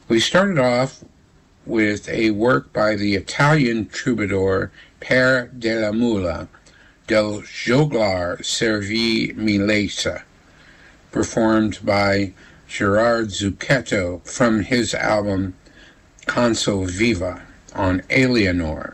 We started off with a work by the Italian troubadour Pere della Mula, del Joglar Servi Milesa, performed by Gerard Zucchetto from his album Canso Viva on Eleanor.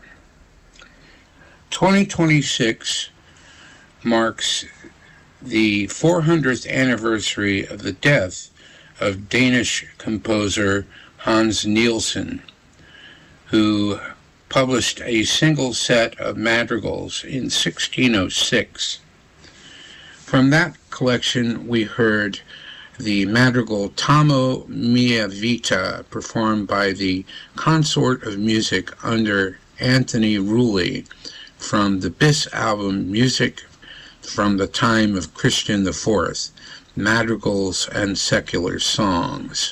2026 marks the 400th anniversary of the death of Danish composer Hans Nielsen, who published a single set of madrigals in 1606. From that collection, we heard the madrigal T'amo mia vita, performed by the Consort of Music under Anthony Rulli from the Bis album Music from the Time of Christian IV, Madrigals and Secular Songs.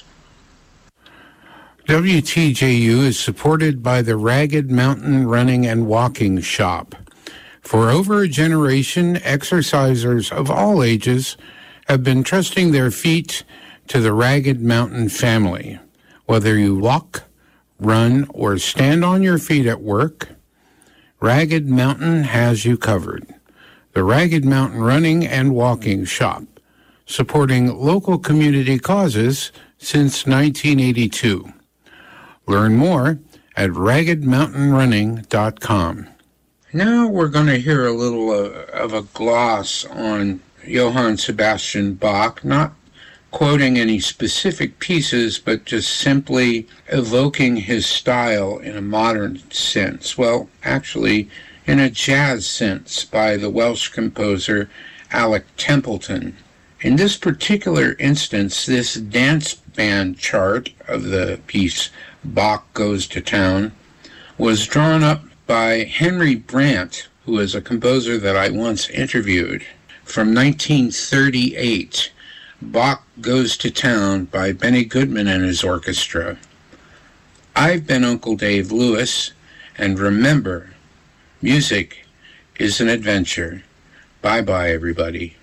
WTJU is supported by the Ragged Mountain Running and Walking Shop. For over a generation, exercisers of all ages have been trusting their feet to the Ragged Mountain family. Whether you walk, run, or stand on your feet at work, Ragged Mountain has you covered. The Ragged Mountain Running and Walking Shop, supporting local community causes since 1982. Learn more at raggedmountainrunning.com. Now we're going to hear a little of a gloss on Johann Sebastian Bach, not quoting any specific pieces, but just simply evoking his style in a modern sense. Well, actually, in a jazz sense by the Welsh composer Alec Templeton. In this particular instance, this dance band chart of the piece Bach Goes to Town was drawn up by Henry Brant, who is a composer that I once interviewed. From 1938, Bach Goes to Town by Benny Goodman and his orchestra. I've been Uncle Dave Lewis, and remember, music is an adventure. Bye-bye, everybody.